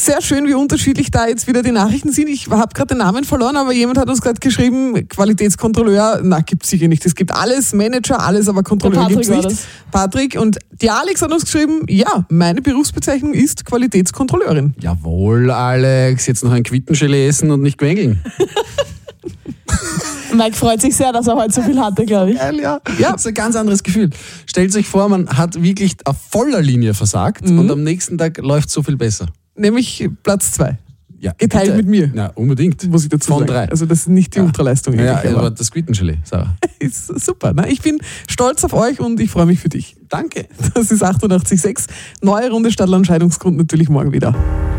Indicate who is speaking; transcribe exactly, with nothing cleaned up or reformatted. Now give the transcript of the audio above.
Speaker 1: sehr schön, wie unterschiedlich da jetzt wieder die Nachrichten sind. Ich habe gerade den Namen verloren, aber jemand hat uns gerade geschrieben, Qualitätskontrolleur, na, gibt es sicher nicht. Es gibt alles, Manager, alles, aber Kontrolleur gibt es nicht.
Speaker 2: Das.
Speaker 1: Patrick, und die Alex hat uns geschrieben, ja, meine Berufsbezeichnung ist Qualitätskontrolleurin.
Speaker 3: Jawohl, Alex, jetzt noch ein Quittengelee essen und nicht quengeln.
Speaker 2: Mike freut sich sehr, dass er heute so viel hatte, glaube ich.
Speaker 3: Geil, ja. Ja, das ist ein ganz anderes Gefühl. Stellt euch vor, man hat wirklich auf voller Linie versagt mhm. und am nächsten Tag läuft so viel besser.
Speaker 1: Nämlich Platz zwei.
Speaker 3: Ja,
Speaker 1: geteilt
Speaker 3: bitte.
Speaker 1: mit mir.
Speaker 3: Ja, unbedingt.
Speaker 1: Muss ich dazu
Speaker 3: Von
Speaker 1: sagen.
Speaker 3: drei.
Speaker 1: Also das ist nicht die
Speaker 3: ja.
Speaker 1: Ultraleistung.
Speaker 3: Ja,
Speaker 1: aber,
Speaker 3: aber das Quittengelee, Sarah.
Speaker 1: Ist super. Ne? Ich bin stolz auf euch und ich freue mich für dich.
Speaker 3: Danke.
Speaker 1: Das ist achtundachtzig Komma sechs. Neue Runde Stadtland Scheidungsgrund natürlich morgen wieder.